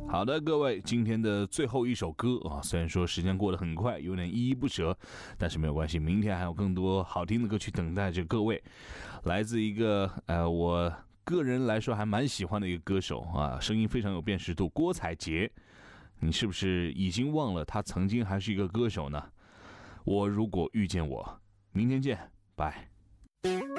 好的，各位，今天的最后一首歌啊，虽然说时间过得很快，有点依依不舍，但是没有关系，明天还有更多好听的歌曲等待着各位。来自一个我个人来说还蛮喜欢的一个歌手啊，声音非常有辨识度，郭采洁。你是不是已经忘了他曾经还是一个歌手呢？我如果遇见我，明天见，拜。